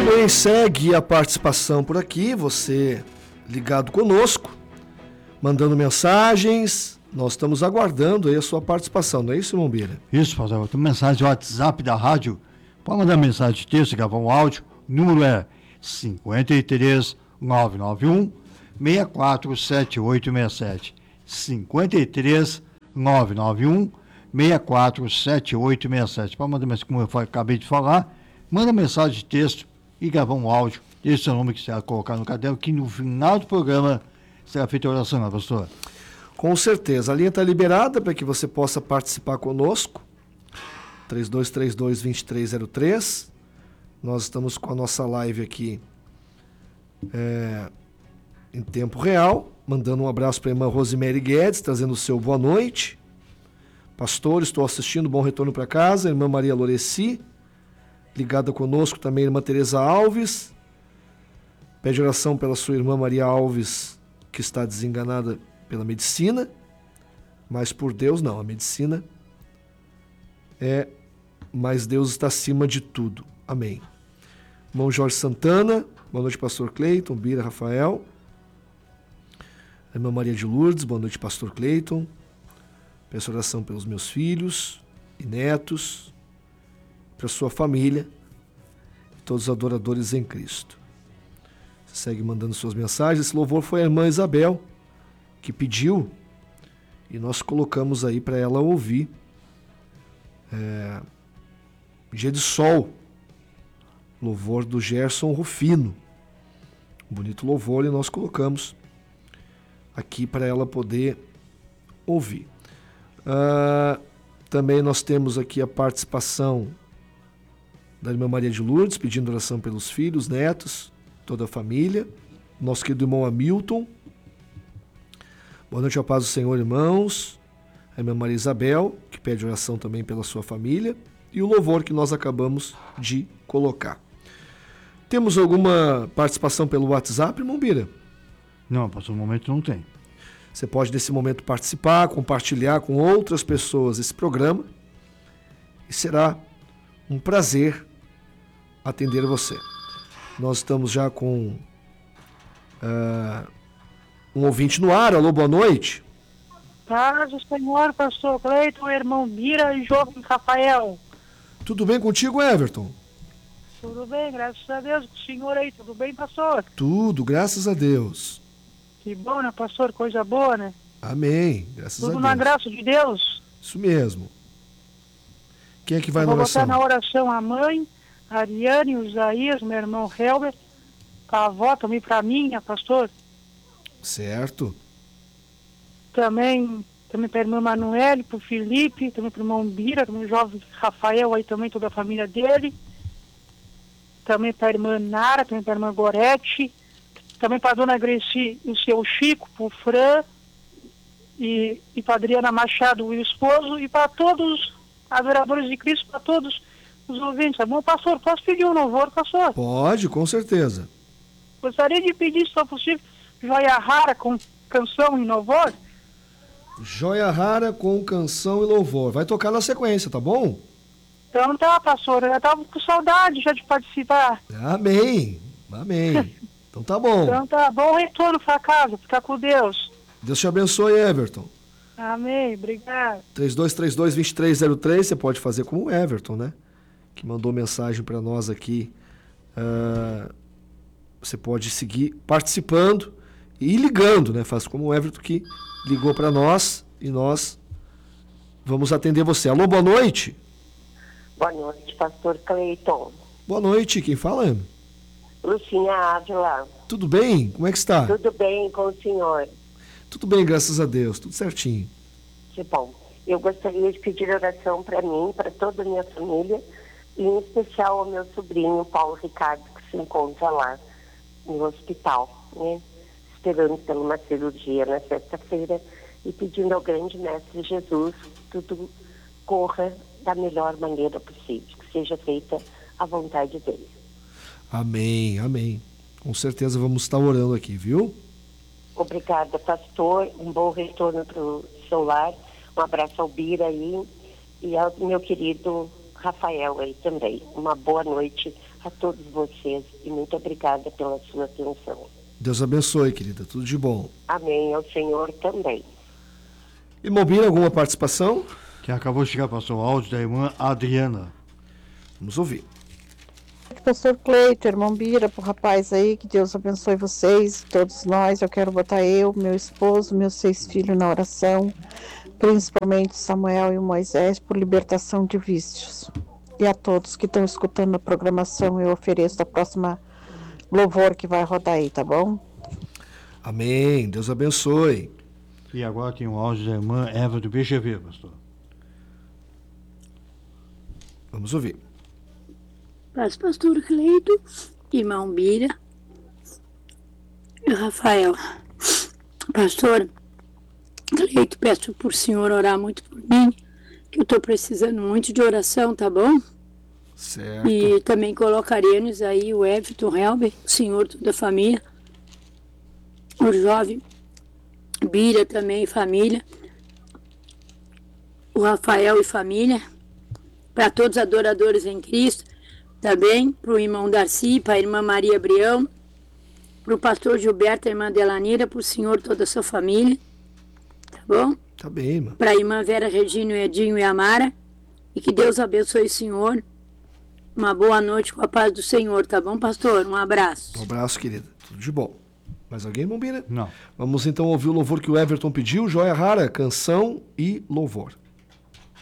Muito bem, segue a participação por aqui, você ligado conosco, mandando mensagens. Nós estamos aguardando aí a sua participação, não é isso, irmão Bira? Isso, pastor. Tem mensagem de WhatsApp da rádio. Pode mandar mensagem de texto, gravar um áudio. O número é 53 991 647867. 53 991 647867. Pode mandar mensagem, como eu acabei de falar, manda mensagem de texto e gravar um áudio. Esse é o nome que você vai colocar no caderno, que no final do programa será feita a oração, né, pastor? Com certeza. A linha está liberada para que você possa participar conosco. 3232-2303. Nós estamos com a nossa live aqui em tempo real. Mandando um abraço para a irmã Rosemary Guedes, trazendo o seu boa noite. Pastor, estou assistindo, bom retorno para casa. Irmã Maria Loreci, ligada conosco também, irmã Tereza Alves. Pede oração pela sua irmã Maria Alves, que está desenganada pela medicina, mas por Deus não, a medicina mas Deus está acima de tudo. Amém. Irmão Jorge Santana, boa noite, pastor Cleiton, Bira, Rafael. Irmã Maria de Lourdes, boa noite, pastor Cleiton. Peço oração pelos meus filhos e netos, para sua família, e todos os adoradores em Cristo. Você segue mandando suas mensagens. Esse louvor foi a irmã Isabel que pediu, e nós colocamos aí para ela ouvir. Dia de Sol, louvor do Gerson Rufino. Um bonito louvor, e nós colocamos aqui para ela poder ouvir. Também nós temos aqui a participação da irmã Maria de Lourdes, pedindo oração pelos filhos, netos, toda a família. Nosso querido irmão Hamilton. Boa noite, a paz do Senhor, irmãos. A irmã Maria Isabel, que pede oração também pela sua família. E o louvor que nós acabamos de colocar. Temos alguma participação pelo WhatsApp, irmão Bira? Não, pastor, no momento não tem. Você pode, nesse momento, participar, compartilhar com outras pessoas esse programa. E será um prazer atender você. Nós estamos já com um ouvinte no ar. Alô, boa noite. Paz do Senhor, pastor Cleiton, irmão Bira e jovem Rafael. Tudo bem contigo, Everton? Tudo bem, graças a Deus. O senhor aí, tudo bem, pastor? Tudo, graças a Deus. Que bom, né, pastor? Coisa boa, né? Amém, graças a Deus. Tudo na graça de Deus. Isso mesmo. Quem é que vai Eu na vou oração? botar na oração a mãe, a Ariane, o Isaías, meu irmão Helber, a avó também para mim, né, pastor? Certo. Também para a irmã Manuele, para o Felipe, também para o irmão Bira, também o jovem Rafael, aí também toda a família dele. Também para a irmã Nara, também para a irmã Gorete, também para a dona Greci e o seu Chico, para o Fran, e para a Adriana Machado, o esposo, e para todos os adoradores de Cristo, para todos os ouvintes. Tá bom, pastor? Posso pedir um louvor, pastor? Pode, com certeza. Gostaria de pedir, se for possível, Joia Rara com canção e louvor. Joia Rara com canção e louvor. Vai tocar na sequência, tá bom? Então tá, pastor, eu já estava com saudade já de participar. Amém, amém. Então tá bom. Então tá, bom retorno para casa, ficar com Deus. Deus te abençoe, Everton. Amém, obrigado. 3232-2303, você pode fazer como o Everton, né? Que mandou mensagem para nós aqui. Você pode seguir participando e ligando, né? Faz como o Everton que ligou para nós e nós vamos atender você. Alô, boa noite. Boa noite, pastor Cleiton. Boa noite, quem fala? Lucinha Ávila. Tudo bem? Como é que está? Tudo bem com o senhor? Tudo bem, graças a Deus, tudo certinho. Que bom. Eu gostaria de pedir oração para mim, para toda a minha família, e em especial ao meu sobrinho, Paulo Ricardo, que se encontra lá no hospital, né? Esperando por uma cirurgia na sexta-feira e pedindo ao grande mestre Jesus que tudo corra da melhor maneira possível, que seja feita a vontade dele. Amém, amém. Com certeza vamos estar orando aqui, viu? Obrigada, pastor. Um bom retorno para o seu lar. Um abraço ao Bira aí e ao meu querido Rafael aí também. Uma boa noite a todos vocês e muito obrigada pela sua atenção. Deus abençoe, querida. Tudo de bom. Amém. Ao Senhor também. Irmão Bira, alguma participação? Que acabou de chegar, pastor, o áudio da irmã Adriana. Vamos ouvir. Pastor Cleito, irmão Bira, pro rapaz aí, que Deus abençoe vocês, todos nós. Eu quero botar eu, meu esposo, meus 6 filhos na oração, principalmente Samuel e o Moisés, por libertação de vícios. E a todos que estão escutando a programação, eu ofereço a próxima louvor que vai rodar aí, tá bom? Amém. Deus abençoe. E agora tem o áudio da irmã Eva do BGV, pastor. Vamos ouvir. Paz, pastor Cleito, irmão Bira e o Rafael. Pastor Cleito, peço por senhor orar muito por mim, que eu estou precisando muito de oração, tá bom? Certo. E também colocaremos aí o Everton Helber, o senhor, toda a família, o jovem Bira também, família, o Rafael e família, para todos os adoradores em Cristo, também para o irmão Darcy, para a irmã Maria Brião, para o pastor Gilberto, a irmã Delanira, para o senhor toda a sua família, tá bom? Tá bem, irmã. Para a irmã Vera Regina, o Edinho e a Mara, e que Deus abençoe o senhor. Uma boa noite com a paz do Senhor, tá bom, pastor? Um abraço. Um abraço, querida. Tudo de bom. Mais alguém, irmão Bira? Não. Vamos então ouvir o louvor que o Everton pediu, Joia Rara, canção e louvor.